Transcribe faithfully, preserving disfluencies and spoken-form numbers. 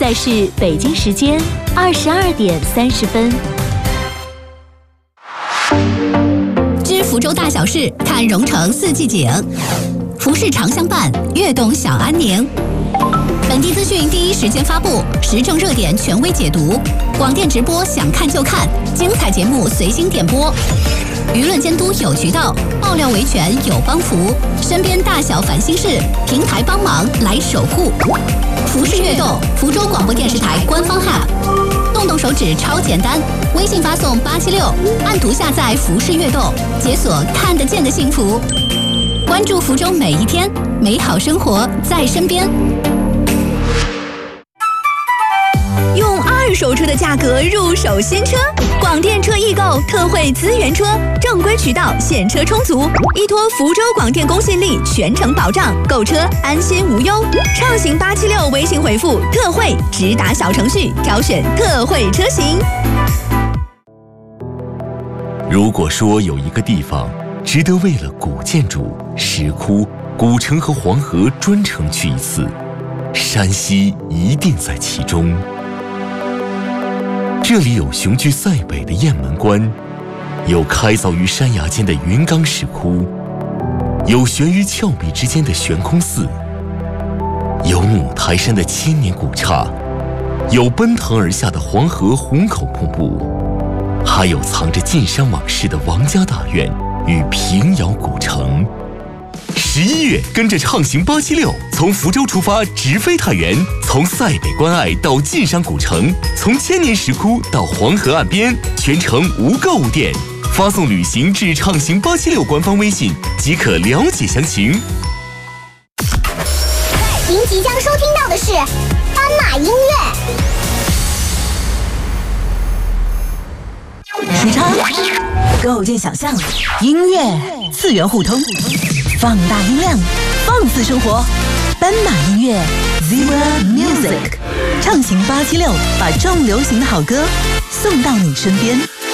在是北京时间二十二点三十分。 知福州大小事，看蓉城四季景。服饰常相伴，悦动小安宁。本地资讯第一时间发布，时政热点权威解读，广电直播想看就看，精彩节目随心点播。舆论监督有渠道，爆料维权有帮扶，身边大小烦心事，平台帮忙来守护。服饰悦动，福州广播电视台官方 App， 动动手指超简单，微信发送八七六，按图下载服饰悦动，解锁看得见的幸福。关注福州每一天，美好生活在身边。 用二手车的价格入手新车，广电车易购特惠资源车，正规渠道现车充足，依托福州广电公信力全程保障，购车安心无忧。畅行八七六微信回复特惠，直达小程序挑选特惠车型。 如果说有一个地方值得为了古建筑、石窟、古城和黄河专程去一次，山西一定在其中。这里有雄居塞北的雁门关，有开凿于山崖间的云冈石窟，有悬于峭壁之间的悬空寺，有五台山的千年古刹，有奔腾而下的黄河虹口瀑布，还有藏着晋商往事的王家大院与平遥古城。十一月，跟着畅行八七六，从福州出发，直飞太原，从塞北关隘到晋商古城，从千年石窟到黄河岸边，全程无购物店。发送旅行至畅行八七六官方微信即可了解详情。 您即将收听到的是斑马音乐。时差构建想象，音乐次元互通，放大音量，放肆生活。斑马音乐 Zebra Music， 畅行八七六，把重流行的好歌送到你身边。